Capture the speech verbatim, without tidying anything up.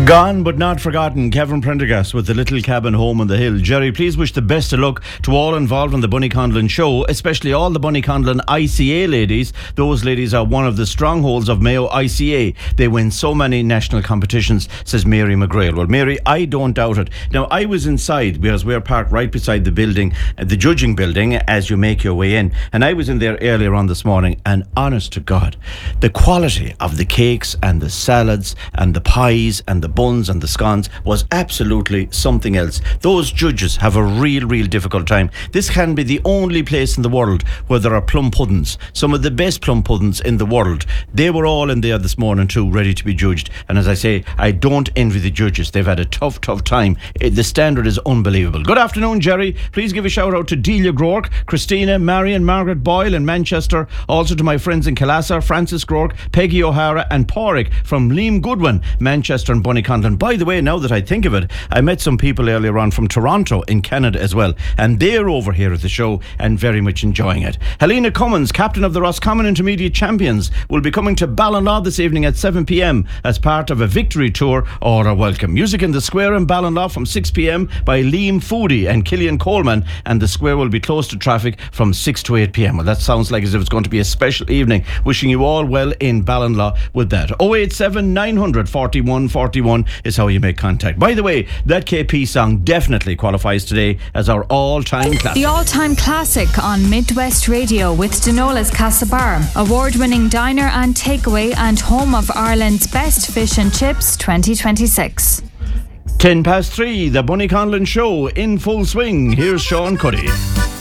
Gone but not forgotten, Kevin Prendergast with the little cabin home on the hill. Jerry, please wish the best of luck to all involved in the Bunny Conlon show, especially all the Bunny Conlon I C A ladies. Those ladies are one of the strongholds of Mayo I C A. They win so many national competitions, says Mary McGrail. Well, Mary, I don't doubt it. Now, I was inside because we're parked right beside the building, the judging building, as you make your way in. And I was in there earlier on this morning, and honest to God, the quality of the cakes and the salads and the pies and the buns and the scones was absolutely something else. Those judges have a real, real difficult time. This can be the only place in the world where there are plum puddings, some of the best plum puddings in the world. They were all in there this morning too, ready to be judged. And as I say, I don't envy the judges. They've had a tough, tough time. The standard is unbelievable. Good afternoon, Jerry. Please give a shout out to Delia Groark, Christina, Marion, Margaret Boyle in Manchester. Also to my friends in Callassa, Francis Groark, Peggy O'Hara and Porrick from Liam Goodwin, Manchester and Bunny Conlon. By the way, now that I think of it, I met some people earlier on from Toronto in Canada as well, and they're over here at the show and very much enjoying it. Helena Cummins, captain of the Roscommon Intermediate Champions, will be coming to Ballinlaw this evening at seven p.m. as part of a victory tour or a welcome. Music in the Square in Ballinlaw from six p.m. by Liam Foodie and Killian Coleman, and the Square will be closed to traffic from six to eight p.m. Well, that sounds like as if it's going to be a special evening. Wishing you all well in Ballinlaw with that. oh eight seven nine hundred forty-one forty-one is how you make contact. By the way, that K P song definitely qualifies today as our all-time classic. The all-time classic on Midwest Radio with Denola's Castlebar, award-winning diner and takeaway and home of Ireland's best fish and chips twenty twenty-six. Ten past three, the Bunny Conlon show in full swing. Here's Sean Cuddy.